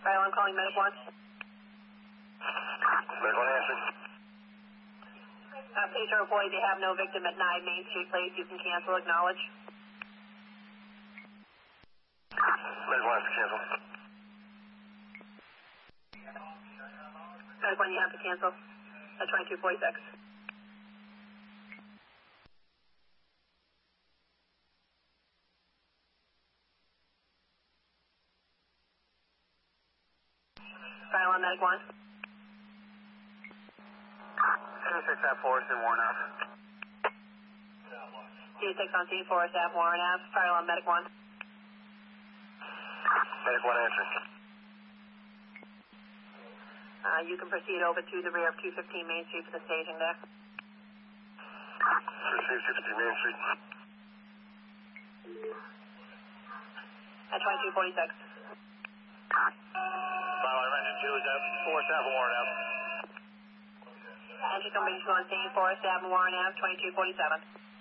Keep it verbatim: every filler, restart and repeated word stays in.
Fire alarm calling medic one. Medic one answering. Uh, please report they have no victim at nine Main Street Place. You can cancel, acknowledge. Medic one has to cancel. Medic one, you have to cancel. At twenty-two forty-six. Fire alarm medic one. twenty-six at Forest and Warren Ave. twenty-six on scene, Forest Ave, Warren Ave. Fire alarm medic one. Medic one answering. Uh, you can proceed over to the rear of two fifteen Main Street for the staging there. two fifteen Main Street. At twenty-two forty-six. Fire alarm engine two is at Forest Ave, Warren Ave. Engine company on scene, Forest Ave, Warren Ave, twenty-two forty-seven.